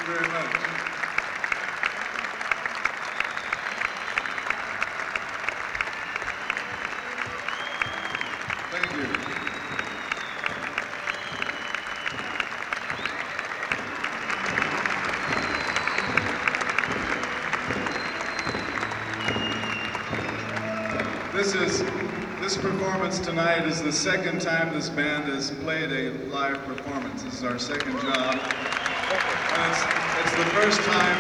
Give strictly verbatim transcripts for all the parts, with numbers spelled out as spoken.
you very much. Thank you. This is this performance tonight is the second time this band has played a live performance. This is our second job. And it's, it's the first time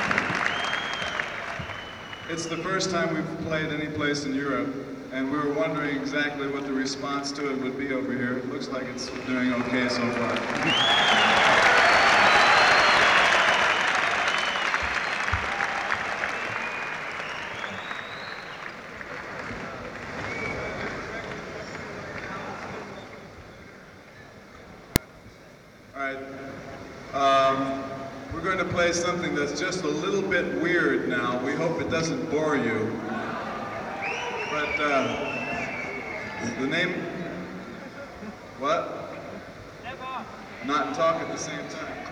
it's the first time we've played any place in Europe, and we were wondering exactly what the response to it would be over here. It looks like it's doing okay so far. All right, um, we're going to play something that's just a little bit weird now. We hope it doesn't bore you. But uh, the name, what? Never. Not talk at the same time.